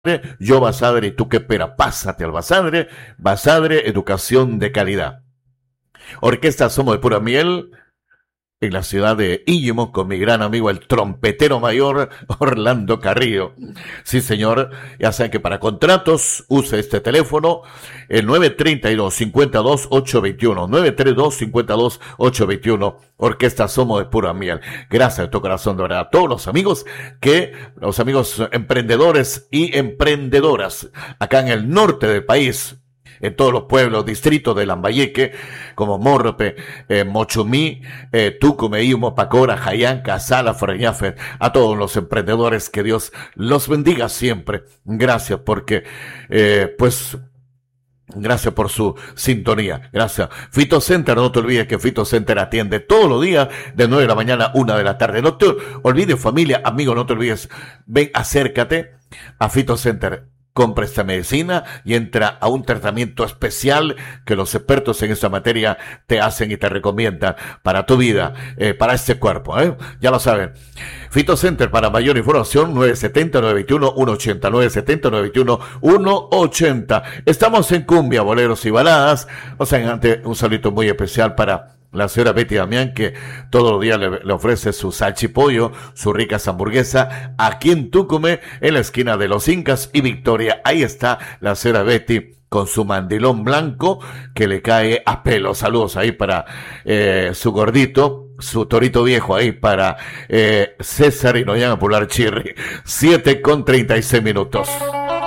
Yo Basadre y tú qué pera, pásate al Basadre, Basadre, educación de calidad. Orquesta Somos de Pura Miel, en la ciudad de Íllimo, con mi gran amigo el trompetero mayor Orlando Carrillo. Sí, señor, ya saben que para contratos use este teléfono, el 932-52821, 932-52821, Orquesta Somos de Pura Miel. Gracias de tu corazón, de verdad, a todos los amigos emprendedores y emprendedoras acá en el norte del país, en todos los pueblos, distritos de Lambayeque, como Morrope, Mochumí, Tucumé, Imo, Pacora, Jayán, Casala, Freñafe, a todos los emprendedores, que Dios los bendiga siempre. Gracias porque, gracias por su sintonía. Gracias. Fito Center, no te olvides que Fito Center atiende todos los días de 9 de la mañana a 1 de la tarde. No te olvides, familia, amigo, no te olvides. Ven, acércate a Fito Center. Compra esta medicina y entra a un tratamiento especial que los expertos en esta materia te hacen y te recomiendan para tu vida, para este cuerpo, ¿eh? Ya lo saben. Fito Center, para mayor información, 970-921-180, 970-921-180. Estamos en cumbia, boleros y baladas. O sea, antes, un saludo muy especial para la señora Betty Damián, que todos los días le ofrece su salchipollo, su rica hamburguesa, aquí en Tucumé, en la esquina de Los Incas y Victoria. Ahí está la señora Betty con su mandilón blanco que le cae a pelo. Saludos ahí para su gordito, su torito viejo ahí para César y Noyan Popular Chirri. 7:36.